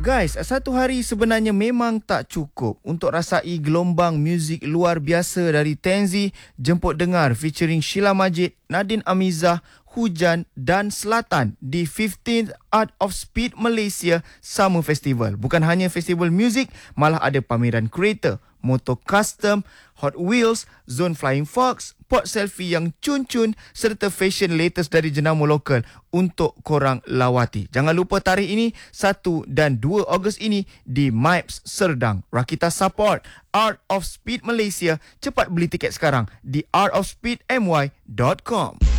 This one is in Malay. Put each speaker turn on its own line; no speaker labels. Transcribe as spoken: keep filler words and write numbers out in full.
Guys, satu hari sebenarnya memang tak cukup untuk rasai gelombang muzik luar biasa dari Tenzi Jemput Dengar featuring Sheila Majid, Nadine Amizah, Hujan dan Selatan di fifteenth Art of Speed Malaysia Summer Festival. Bukan hanya festival muzik, malah ada pameran kereta, motor custom, Hot Wheels, Zone Flying Fox, pot selfie yang cun-cun serta fashion latest dari jenama lokal untuk korang lawati. Jangan lupa tarikh ini satu dan dua Ogos ini di M I P S Serdang. Rakita support Art of Speed Malaysia. Cepat beli tiket sekarang di art of speed m y dot com.